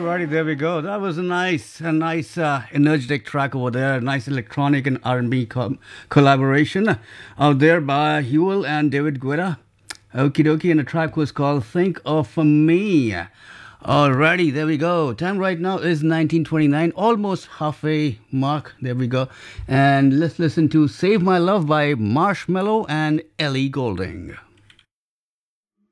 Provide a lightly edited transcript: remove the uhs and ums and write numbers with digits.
Alrighty, there we go. That was a nice, energetic track over there. Nice electronic and R&B collaboration out there by Huel and David Guetta. Okie dokie, and the track was called "Think of Me." Alrighty, there we go. Time right now is 19:29, almost halfway mark. There we go, and let's listen to "Save My Love" by Marshmello and Ellie Goulding.